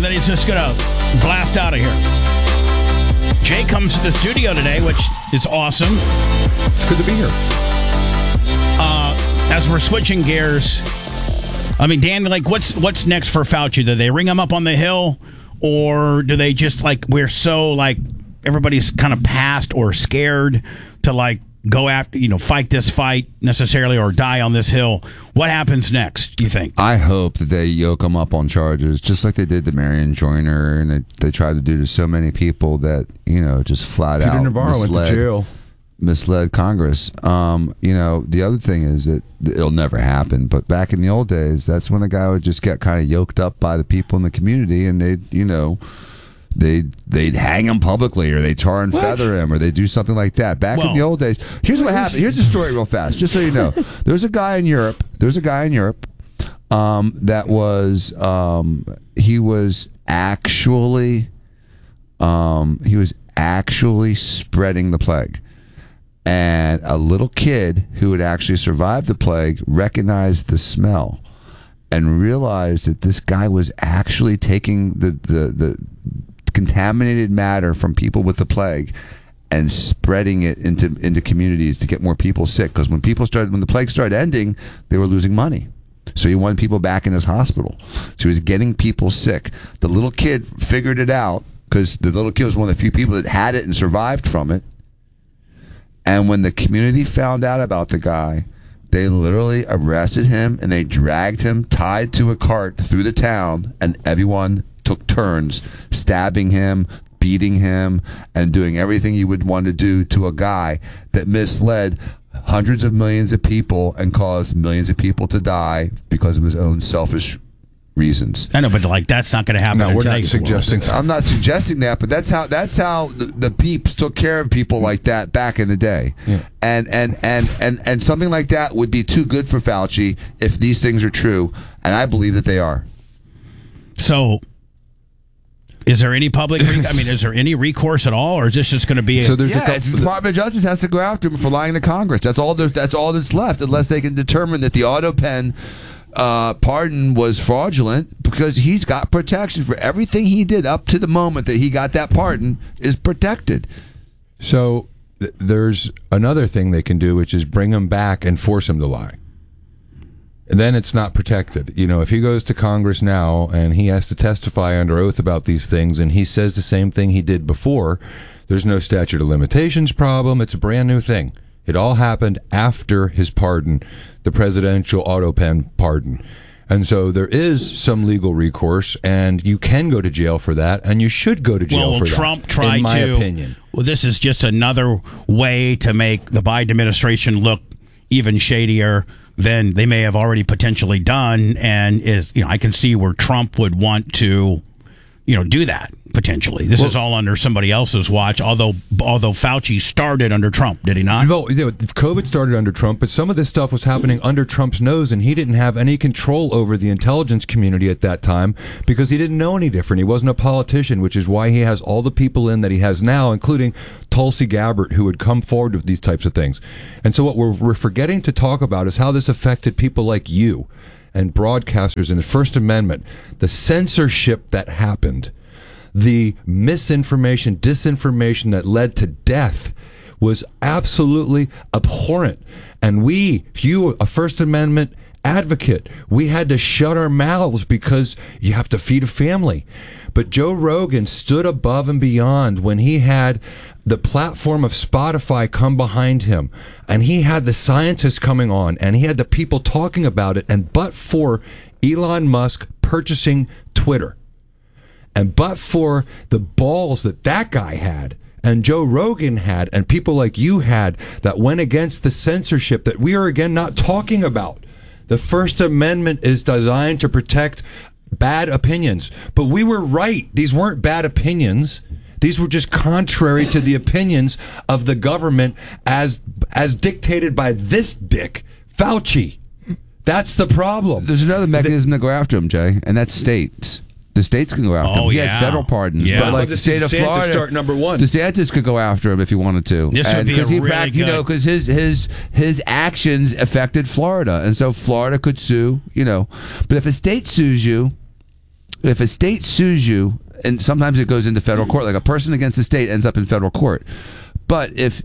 then he's just going to blast out of here. Jay comes to the studio today, which is awesome. It's good to be here. As we're switching gears, I mean, Dan, like, what's next for Fauci? Do they ring him up on the Hill, or do they just, like, we're so, like, everybody's kind of past or scared to, like, go after, fight this fight necessarily or die on this Hill? What happens next, you think? I hope that they yoke him up on charges, just like they did to Marion Joyner, and they tried to do to so many people that, just flat Peter out Navarro went to jail. Misled Congress. The other thing is that it'll never happen, but back in the old days, that's when a guy would just get kind of yoked up by the people in the community, and they'd hang him publicly, or they tar and feather him, or they do something like that. Back in the old days, here's what happened. Here's the story real fast, just so you know. There's a guy in Europe that was he was actually spreading the plague. And a little kid who had actually survived the plague recognized the smell and realized that this guy was actually taking the contaminated matter from people with the plague and spreading it into communities to get more people sick. Because when the plague started ending, they were losing money. So he wanted people back in his hospital. So he was getting people sick. The little kid figured it out, because the little kid was one of the few people that had it and survived from it. And when the community found out about the guy, they literally arrested him and they dragged him tied to a cart through the town, and everyone took turns stabbing him, beating him, and doing everything you would want to do to a guy that misled hundreds of millions of people and caused millions of people to die because of his own selfish reasons. I know, but that's not going to happen. No, we're not suggesting. I'm not suggesting that, but that's how the peeps took care of people like that back in the day. Yeah. And something like that would be too good for Fauci if these things are true, and I believe that they are. So, is there any public? Is there any recourse at all, or is this just going to be? The Department of Justice has to go after him for lying to Congress. That's all that's left, unless they can determine that the AutoPen pardon was fraudulent, because he's got protection for everything he did up to the moment that he got that pardon is protected. So there's another thing they can do, which is bring him back and force him to lie. And then it's not protected. If he goes to Congress now and he has to testify under oath about these things, and he says the same thing he did before, there's no statute of limitations problem. It's a brand new thing. It all happened after his pardon, the presidential AutoPen pardon. And so there is some legal recourse, and you can go to jail for that, and you should go to jail for Trump that, tried in my opinion. Well, this is just another way to make the Biden administration look even shadier than they may have already potentially done, and I can see where Trump would want to, do that potentially. This is all under somebody else's watch, although Fauci started under Trump, did he not? No, COVID started under Trump, but some of this stuff was happening under Trump's nose, and he didn't have any control over the intelligence community at that time because he didn't know any different. He wasn't a politician, which is why he has all the people in that he has now, including Tulsi Gabbard, who would come forward with these types of things. And so what we're forgetting to talk about is how this affected people like you and broadcasters in the First Amendment, the censorship that happened, the misinformation, disinformation that led to death was absolutely abhorrent. And you, a First Amendment advocate, we had to shut our mouths because you have to feed a family. But Joe Rogan stood above and beyond when he had the platform of Spotify come behind him, and he had the scientists coming on, and he had the people talking about it, and but for Elon Musk purchasing Twitter, and but for the balls that guy had, and Joe Rogan had, and people like you had, that went against the censorship that we are again not talking about. The First Amendment is designed to protect bad opinions, but we were right. These weren't bad opinions. These were just contrary to the opinions of the government as dictated by this dick, Fauci. That's the problem. There's another mechanism to go after him, Jay, and that's states. The states can go after him. He had federal pardons, but like the state of Florida, start number one. DeSantis could go after him if he wanted to. This would be really good. Because his actions affected Florida, and so Florida could sue. But if a state sues you, if a state sues you, and sometimes it goes into federal court, like a person against the state ends up in federal court. But if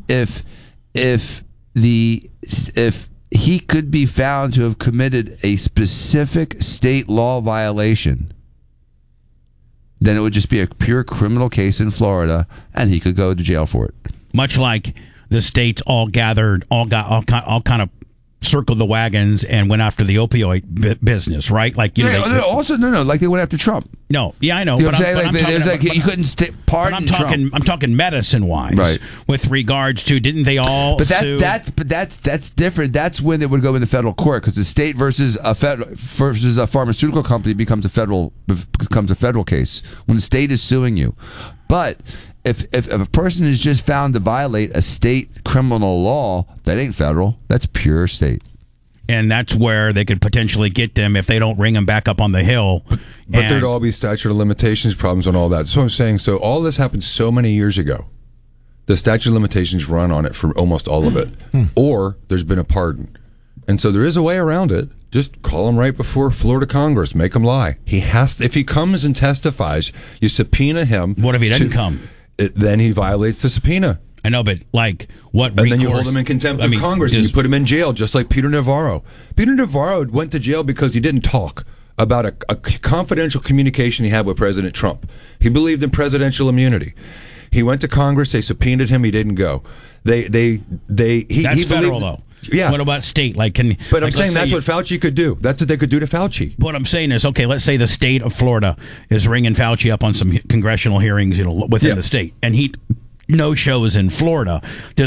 he could be found to have committed a specific state law violation, then it would just be a pure criminal case in Florida, and he could go to jail for it. Much like the states all gathered, all kind of circled the wagons and went after the opioid business, right? Like, you know, like they went after Trump. No, yeah, I know. You know what I'm saying? You couldn't pardon Trump. I'm talking medicine-wise, right? With regards to, didn't they all? But that's different. That's when it would go into federal court, because the state versus a pharmaceutical company becomes a federal case when the state is suing you. But if a person is just found to violate a state criminal law, that ain't federal. That's pure state. And that's where they could potentially get them if they don't ring them back up on the hill. But there'd all be statute of limitations problems and all that. So I'm saying, so all this happened so many years ago. The statute of limitations run on it for almost all of it. Or there's been a pardon. And so there is a way around it. Just call him right before Florida Congress. Make him lie. He has to, if he comes and testifies, you subpoena him. What if he doesn't come? Then he violates the subpoena. I know, but like what? And then you hold him in contempt of Congress and you put him in jail, just like Peter Navarro. Peter Navarro went to jail because he didn't talk about a confidential communication he had with President Trump. He believed in presidential immunity. He went to Congress. They subpoenaed him. He didn't go. That's federal, though. Yeah. What about state? But I'm saying that's what Fauci could do. That's what they could do to Fauci. What I'm saying is, okay, let's say the state of Florida is ringing Fauci up on some congressional hearings, within the state, and he no shows in Florida. Did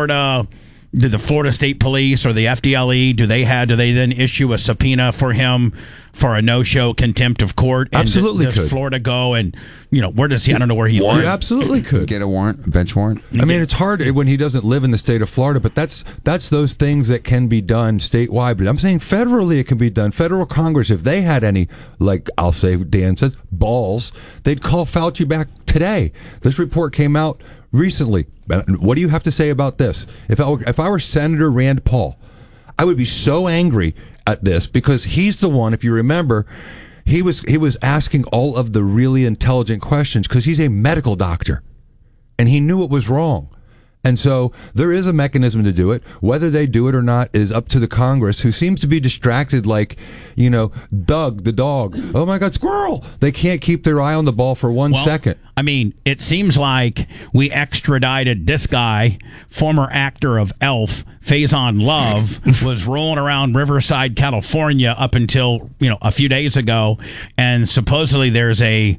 the Florida State Police or the FDLE, do they then issue a subpoena for him for a no-show contempt of court? And absolutely does Florida go and, where does he? I don't know where he lives. You absolutely could get a warrant, a bench warrant. I mean, it's hard when he doesn't live in the state of Florida, but that's those things that can be done statewide. But I'm saying federally it can be done. Federal Congress, if they had any, like I'll say, Dan says, balls, they'd call Fauci back today. This report came out recently. What do you have to say about this? If I were Senator Rand Paul, I would be so angry at this, because he's the one, if you remember, he was asking all of the really intelligent questions because he's a medical doctor and he knew what was wrong. And so there is a mechanism to do it. Whether they do it or not is up to the Congress, who seems to be distracted like, Doug the dog. Oh, my God, squirrel. They can't keep their eye on the ball for one second. I mean, it seems like we extradited this guy, former actor of Elf, Faison Love, was rolling around Riverside, California up until, a few days ago. And supposedly there's a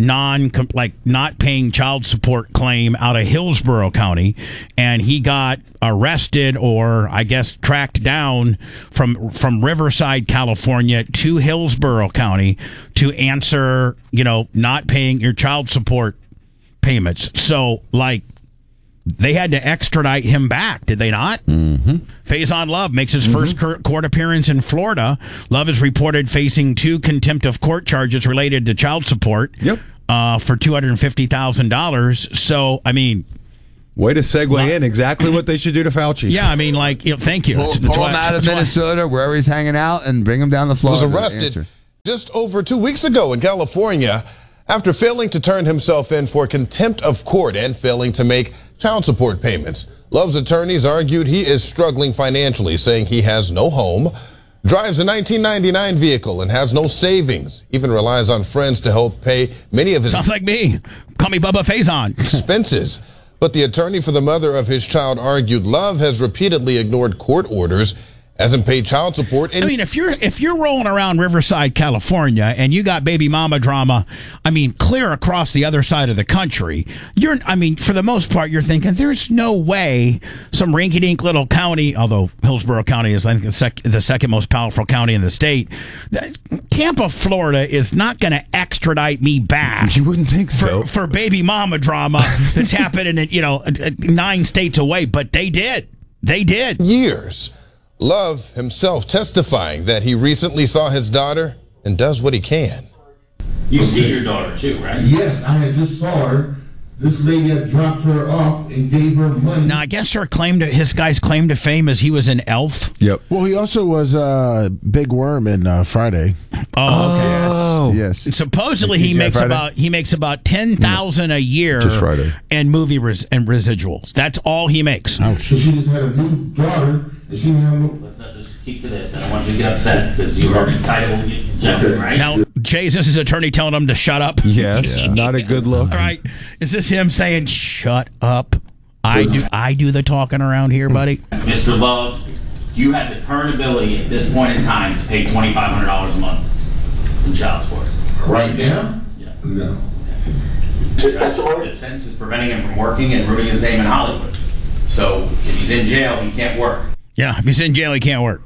not paying child support claim out of Hillsborough County. And he got arrested, or I guess tracked down from Riverside, California to Hillsborough County to answer, not paying your child support payments. So, they had to extradite him back, did they not? Mm-hmm. Faison Love makes his first court appearance in Florida. Love is reported facing 2 contempt of court charges related to child support. Yep. For $250,000. So, I mean, way to segue in exactly what they should do to Fauci. Yeah, I mean, thank you. Pull him out of Minnesota, wherever he's hanging out, and bring him down to Florida. Was arrested just over 2 weeks ago in California after failing to turn himself in for contempt of court and failing to make child support payments. Love's attorneys argued he is struggling financially, saying he has no home, drives a 1999 vehicle, and has no savings. Even relies on friends to help pay many of his... Sounds like me. Call me Bubba Faison. ...expenses. But the attorney for the mother of his child argued Love has repeatedly ignored court orders, hasn't paid child support. I mean, if you're rolling around Riverside, California, and you got baby mama drama, clear across the other side of the country, for the most part, you're thinking there's no way some rinky-dink little county, although Hillsborough County is, I think, the second most powerful county in the state. Tampa, Florida is not going to extradite me back. You wouldn't think so. For baby mama drama that's happening in 9 states away, but they did. They did. Years. Love himself testifying that he recently saw his daughter and does what he can. You see your daughter too, right? Yes, I had just saw her this lady had dropped her off and gave her money. Now, I guess his guy's claim to fame is he was an elf. Yep. Well, he also was Big Worm in Friday. Oh, okay. Oh. Yes. Supposedly TGI he makes Friday? about $10,000 a year Just Friday. in movie and residuals. That's all he makes. So she just had a new daughter, and she didn't have no. Let's not just keep to this. I don't want you to get upset because you are an excitable gentleman, right? Now, Jay, is this his attorney telling him to shut up? Yes. Not a good look. All right. Is this him saying, shut up? I do the talking around here, buddy. Mr. Love, you have the current ability at this point in time to pay $2,500 a month in child support. Right now? Yeah. No. The sentence is preventing him from working and ruining his name in Hollywood. So if he's in jail, he can't work. Yeah, if he's in jail, he can't work.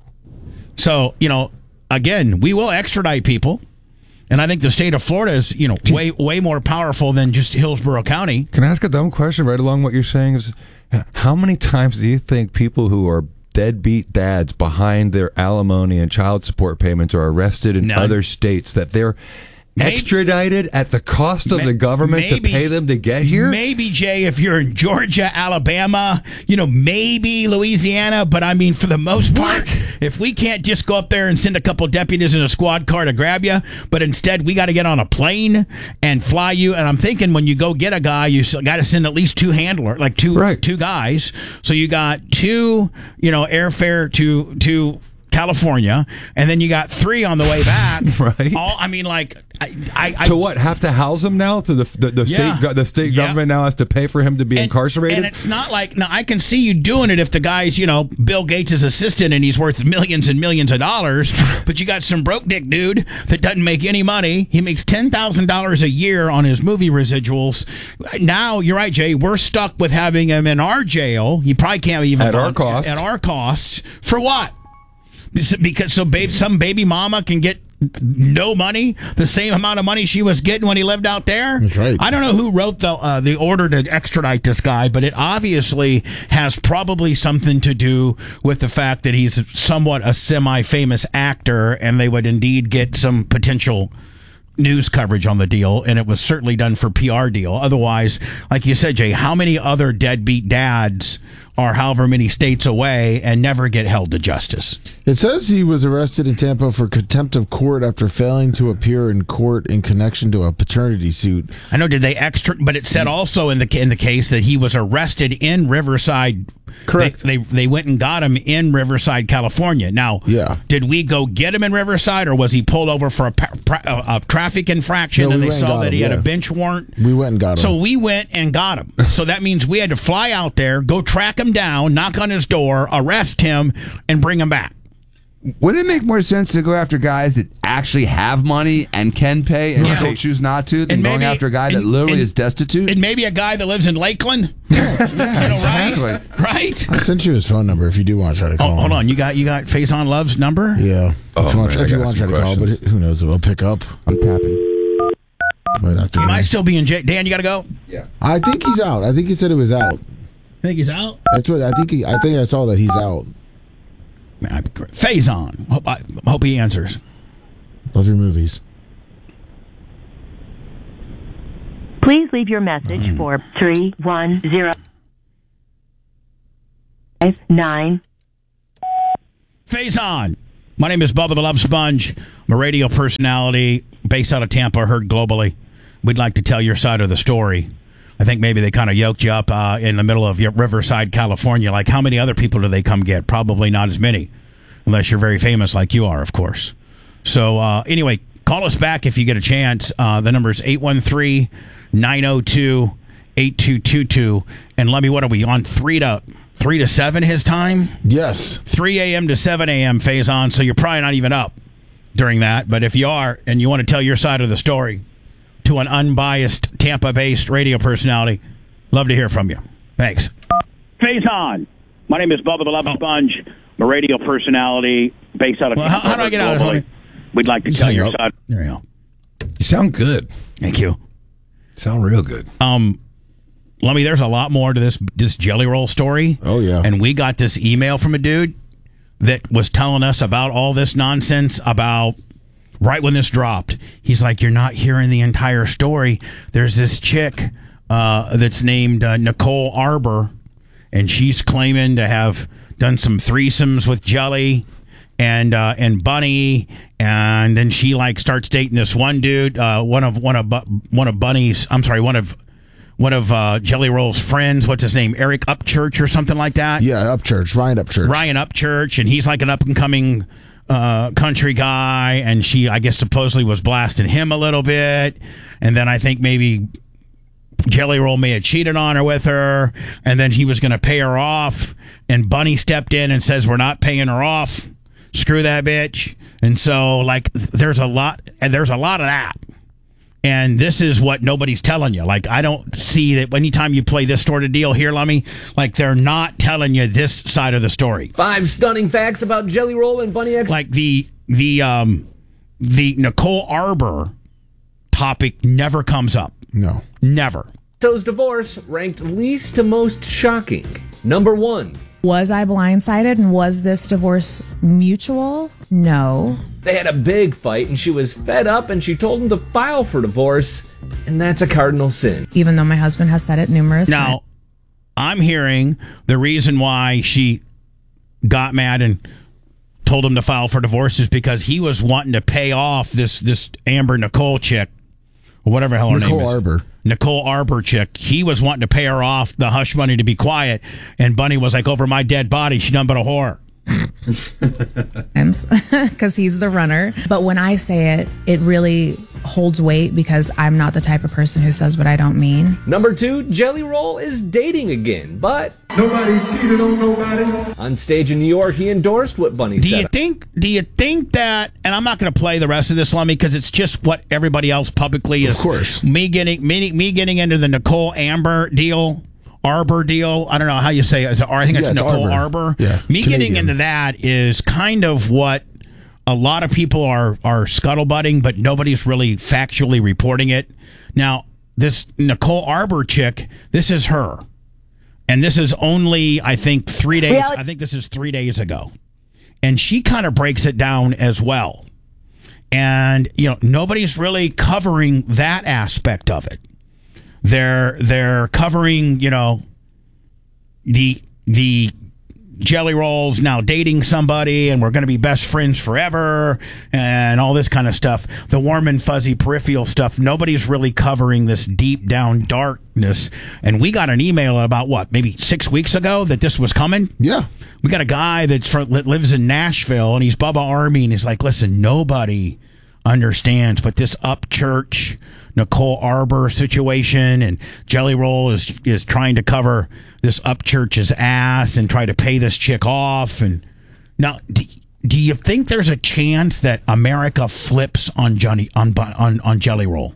So, again, we will extradite people. And I think the state of Florida is, way more powerful than just Hillsborough County. Can I ask a dumb question right along what you're saying? Is how many times do you think people who are deadbeat dads behind their alimony and child support payments are arrested in None. other states that they're extradited at the cost of the government to pay them to get here? Maybe, Jay, if you're in Georgia, Alabama, maybe Louisiana, but I mean, for the most part, if we can't just go up there and send a couple deputies in a squad car to grab you, but instead we got to get on a plane and fly you, and I'm thinking when you go get a guy, you got to send at least two handlers, like two guys, so you got two, airfare to California, and then you got 3 on the way back. Right. To what? Have to house him now? To the state government now has to pay for him to be incarcerated? And it's not like, now I can see you doing it if the guy's, Bill Gates' assistant and he's worth millions and millions of dollars, but you got some broke dick dude that doesn't make any money. He makes $10,000 a year on his movie residuals. Now, you're right, Jay, we're stuck with having him in our jail. He probably can't even... At our cost. At our cost. For what? Because some baby mama can get no money, the same amount of money she was getting when he lived out there. That's right. I don't know who wrote the order to extradite this guy, but it obviously has probably something to do with the fact that he's somewhat a semi-famous actor, and they would indeed get some potential news coverage on the deal, and it was certainly done for PR deal. Otherwise, like you said, Jay, how many other deadbeat dads are however many states away and never get held to justice? It says he was arrested in Tampa for contempt of court after failing to appear in court in connection to a paternity suit. I know, did they but it said also in the case that he was arrested in Riverside. Correct. They went and got him in Riverside, California. Now, did we go get him in Riverside, or was he pulled over for a traffic infraction, No, and we they went and saw got that him, he had yeah. a bench warrant? We went and got him. So we went and got him. So that means we had to fly out there, go track him down, knock on his door, arrest him, and bring him back. Wouldn't it make more sense to go after guys that actually have money and can pay and still choose not to than going after a guy that literally is destitute? And maybe a guy that lives in Lakeland? Exactly. Right? I sent you his phone number if you do want to try to call him. Hold on. You got Faison Love's number? Yeah. If you want I to got try some to call, but questions. who knows if he'll pick up. I'm tapping. He might still be in jail. Dan, you got to go? Yeah. I think he's out. I think he said it was out. Think he's out? That's what I think. I think I saw that he's out. Faison. Hope he answers. Love your movies. Please leave your message for 31059. Faison. My name is Bubba the Love Sponge. I'm a radio personality based out of Tampa, heard globally. We'd like to tell your side of the story. I think maybe they kind of yoked you up in the middle of Riverside, California. Like, how many other people do they come get? Probably not as many, unless you're very famous like you are, of course. So, anyway, call us back if you get a chance. The number is 813-902-8222. And let me, what are we, on 3 to 7 his time? Yes. 3 a.m. to 7 a.m. Faison, so you're probably not even up during that. But if you are, and you want to tell your side of the story to an unbiased Tampa-based radio personality, love to hear from you. Thanks. Faison. My name is Bubba the Love Sponge. I'm a radio personality based out of Tampa. How do I get out of this? We'd like to tell your side. There we go. You sound good. Thank you. Sound real good. Lummy, there's a lot more to this Jelly Roll story. Oh, yeah. And we got this email from a dude that was telling us about all this nonsense about right when this dropped. He's like, you're not hearing the entire story. There's this chick that's named Nicole Arbor, and she's claiming to have done some threesomes with Jelly and Bunny, and then she like starts dating this one dude, one of Jelly Roll's friends. What's his name? Eric Upchurch or something like that. Yeah, Upchurch, Ryan Upchurch, and he's like an up and coming country guy, and she, I guess, supposedly was blasting him a little bit, and then I think maybe Jelly Roll may have cheated on her with her, and then he was going to pay her off, and Bunny stepped in and says, "We're not paying her off. Screw that bitch." And so, like, there's a lot of that. And this is what nobody's telling you. Like, I don't see that anytime you play this sort of deal here, Lummy, like, they're not telling you this side of the story. 5 stunning facts about Jelly Roll and Bunny X. Like, the Nicole Arbor topic never comes up. No. Never. So's divorce ranked least to most shocking. Number 1. Was I blindsided, and was this divorce mutual? No. They had a big fight, and she was fed up, and she told him to file for divorce, and that's a cardinal sin. Even though my husband has said it numerous times. Now, I'm hearing the reason why she got mad and told him to file for divorce is because he was wanting to pay off this Amber Nicole chick, or whatever the hell her name is. Nicole Arbor chick. He was wanting to pay her off the hush money to be quiet, and Bunny was like, over my dead body, she done but a whore. Because he's the runner. But when I say it, it really holds weight because I'm not the type of person who says what I don't mean. Number 2, Jelly Roll is dating again, but Nobody cheated on nobody. on stage in New York, he endorsed what Bunny said. Do you think that, and I'm not going to play the rest of this, Lummy, because it's just what everybody else publicly is. Of course. Me getting into the Nicole Arbor deal. I don't know how you say it. I think it's Nicole Arbor. Yeah. Me Canadian. getting into that is kind of what a lot of people are scuttlebutting, but nobody's really factually reporting it. Now, this Nicole Arbor chick, this is her. And this is only, I think, 3 days. I think this is 3 days ago. And she kind of breaks it down as well. And, nobody's really covering that aspect of it. They're covering, the Jelly Roll's now dating somebody and we're going to be best friends forever and all this kind of stuff. The warm and fuzzy peripheral stuff. Nobody's really covering this deep down darkness. And we got an email about maybe 6 weeks ago that this was coming. Yeah. We got a guy that lives in Nashville and he's Bubba Army and he's like, listen, nobody understands, but this Upchurch Nicole Arbor situation, and Jelly Roll is trying to cover this Upchurch's ass and try to pay this chick off. And now, do you think there's a chance that America flips on Jelly Roll?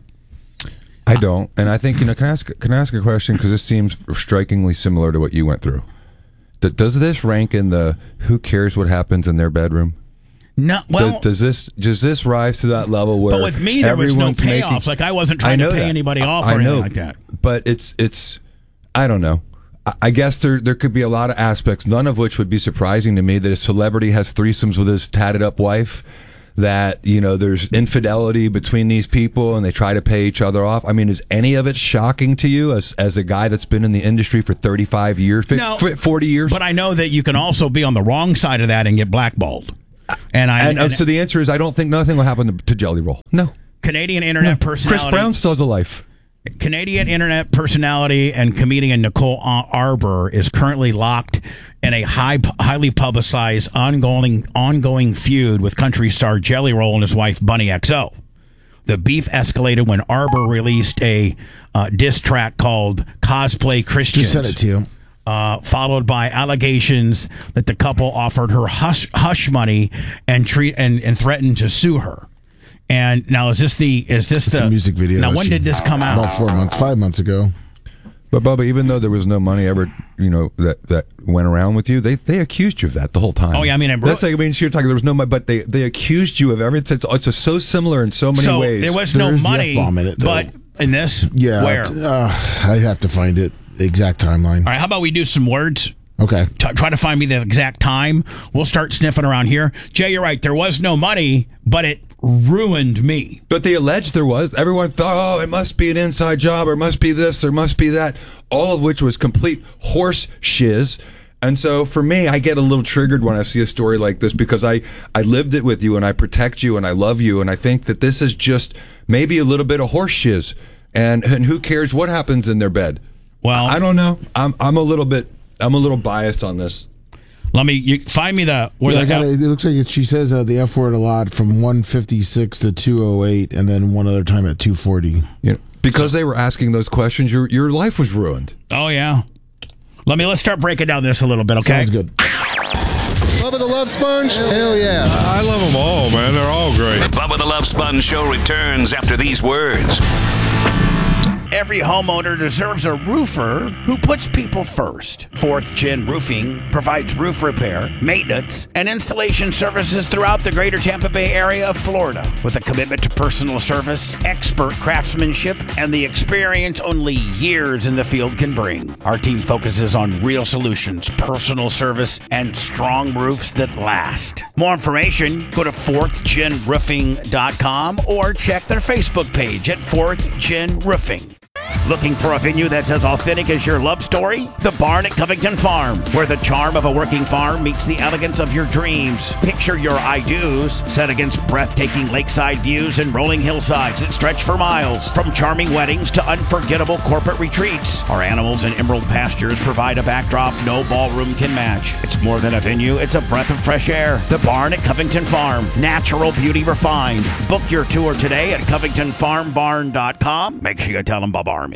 I don't, and I think can I ask a question, because this seems strikingly similar to what you went through. Does this rank in the who cares what happens in their bedroom? No, well, does this rise to that level where? But with me, there was no payoffs. Like I wasn't trying to pay anybody off or anything like that. But it's I don't know. I guess there could be a lot of aspects, none of which would be surprising to me, that a celebrity has threesomes with his tatted up wife. That there's infidelity between these people and they try to pay each other off. I mean, is any of it shocking to you as a guy that's been in the industry for 35 years, 40 years? But I know that you can also be on the wrong side of that and get blackballed. So the answer is I don't think nothing will happen to Jelly Roll. No. Canadian internet personality. Chris Brown still has a life. Canadian internet personality and comedian Nicole Arbor is currently locked in a highly publicized ongoing feud with country star Jelly Roll and his wife Bunny XO. The beef escalated when Arbor released a diss track called Cosplay Christians. Just sent it to you. Followed by allegations that the couple offered her hush money and threatened to sue her. And now is this the music video? Now when did this come out? About 5 months ago. But Bubba, even though there was no money ever, that went around with you, they accused you of that the whole time. Oh yeah, you're talking. There was no money, but they accused you of everything. It's so similar in so many ways. There was no money, but in this, where I have to find it. The exact timeline. All right, how about we do some words? Okay. Try to find me the exact time. We'll start sniffing around here. Jay, you're right. There was no money, but it ruined me. But they alleged there was. Everyone thought, oh, it must be an inside job, or it must be this, or it must be that, all of which was complete horse shiz. And so for me, I get a little triggered when I see a story like this because I lived it with you and I protect you and I love you. And I think that this is just maybe a little bit of horse shiz. And who cares what happens in their bed? Well, I don't know. I'm a little biased on this. Find me the. It looks like she says the F word a lot from 156 to 208, and then one other time at 240. Because they were asking those questions, your life was ruined. Oh yeah. Let's start breaking down this a little bit, okay? Sounds good. Bubba the Love Sponge? Hell yeah. I love them all, man. They're all great. The Bubba the Love Sponge show returns after these words. Every homeowner deserves a roofer who puts people first. Fourth Gen Roofing provides roof repair, maintenance, and installation services throughout the greater Tampa Bay area of Florida with a commitment to personal service, expert craftsmanship, and the experience only years in the field can bring. Our team focuses on real solutions, personal service, and strong roofs that last. More information, go to fourthgenroofing.com or check their Facebook page at Fourth Gen Roofing. Looking for a venue that's as authentic as your love story? The Barn at Covington Farm, where the charm of a working farm meets the elegance of your dreams. Picture your I-dos set against breathtaking lakeside views and rolling hillsides that stretch for miles. From charming weddings to unforgettable corporate retreats, our animals and emerald pastures provide a backdrop no ballroom can match. It's more than a venue, it's a breath of fresh air. The Barn at Covington Farm, natural beauty refined. Book your tour today at CovingtonFarmBarn.com. Make sure you tell them Bob Army